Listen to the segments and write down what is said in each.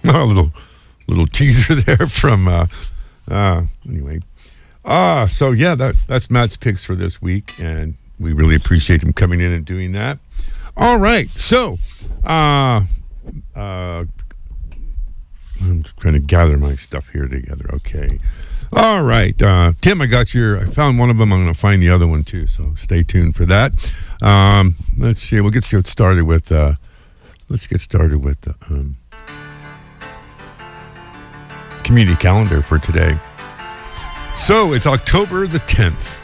A little teaser there from anyway. So yeah, that's Matt's picks for this week, and we really appreciate him coming in and doing that. All right, so I'm trying to gather my stuff here together. Okay. All right, Tim, I found one of them. I'm going to find the other one too, so stay tuned for that. Let's see. We'll get started with. Let's get started with the community calendar for today. So it's October the 10th,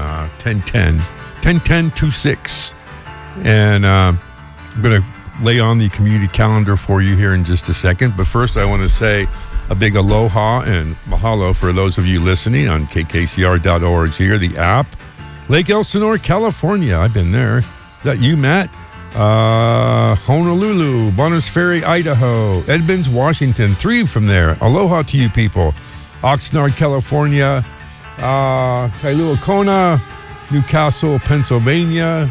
10/10/26, and I'm going to lay on the community calendar for you here in just a second. But first, I want to say a big aloha and mahalo for those of you listening on kkcr.org or the app. Lake Elsinore, California. I've been there. Is that you, Matt? Honolulu, Bonners Ferry, Idaho, Edmonds, Washington. 3 from there. Aloha to you people. Oxnard, California. Kailua Kona, Newcastle, Pennsylvania.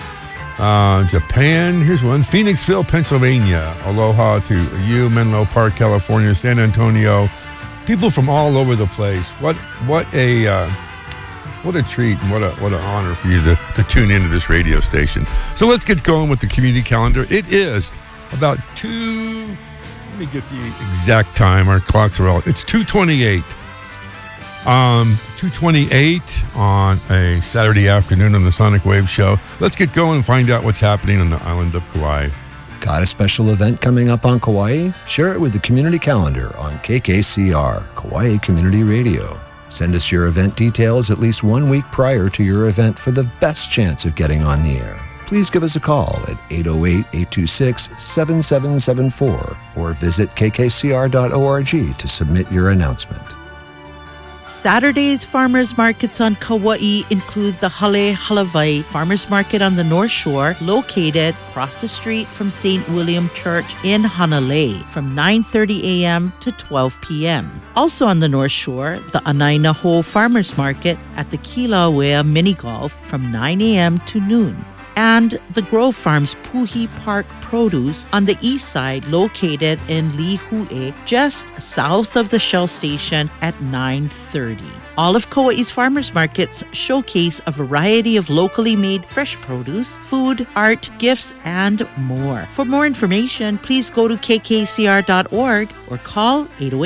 Japan, here's one. Phoenixville, Pennsylvania. Aloha to you. Menlo Park, California. San Antonio. People from all over the place. What a treat and what an honor for you to tune into this radio station. So let's get going with the community calendar. It is about let me get the exact time. Our clocks are all, it's 2:28. 2:28 on a Saturday afternoon on the Sonic Wave Show. Let's get going and find out what's happening on the island of Kauai. Got a special event coming up on Kauai? Share it with the community calendar on KKCR, Kauai Community Radio. Send us your event details at least 1 week prior to your event for the best chance of getting on the air. Please give us a call at 808-826-7774 or visit kkcr.org to submit your announcement. Saturday's farmers markets on Kauai include the Hale Halavai Farmers Market on the North Shore, located across the street from St. William Church in Hanalei from 9:30 a.m. to 12 p.m. Also on the North Shore, the Anainaho Farmers Market at the Kilauea Mini Golf from 9 a.m. to noon. And the Grove Farms Puhi Park Produce on the east side, located in Lihue, just south of the Shell Station at 9:30. All of Kauai's farmers markets showcase a variety of locally made fresh produce, food, art, gifts, and more. For more information, please go to kkcr.org or call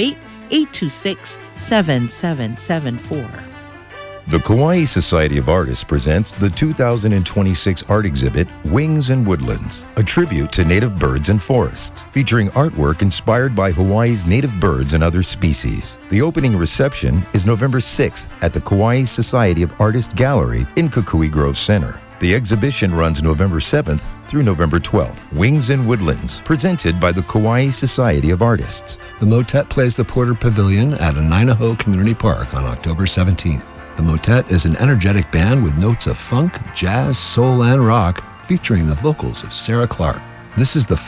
808-826-7774. The Kauai Society of Artists presents the 2026 art exhibit, Wings and Woodlands, a tribute to native birds and forests, featuring artwork inspired by Hawaii's native birds and other species. The opening reception is November 6th at the Kauai Society of Artists Gallery in Kukui Grove Center. The exhibition runs November 7th through November 12th. Wings and Woodlands, presented by the Kauai Society of Artists. The Motet plays the Porter Pavilion at Anainaho Community Park on October 17th. The Motet is an energetic band with notes of funk, jazz, soul, and rock, featuring the vocals of Sarah Clark. This is the